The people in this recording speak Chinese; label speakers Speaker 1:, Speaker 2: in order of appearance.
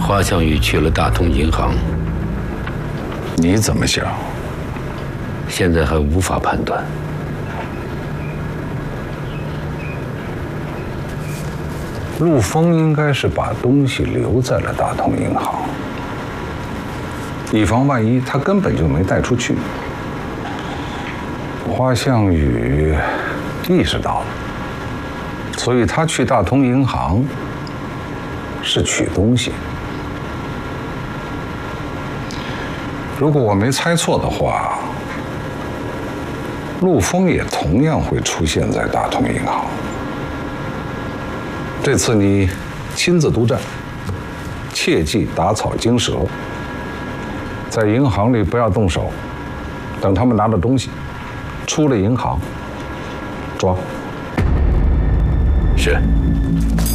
Speaker 1: 花向宇去了大通银行，
Speaker 2: 你怎么想？
Speaker 1: 现在还无法判断。
Speaker 2: 陆丰应该是把东西留在了大通银行，以防万一，他根本就没带出去。花向宇意识到了，所以他去大通银行是取东西。如果我没猜错的话，陆丰也同样会出现在大通银行。这次你亲自督战，切忌打草惊蛇，在银行里不要动手，等他们拿了东西，出了银行，抓。
Speaker 1: 是。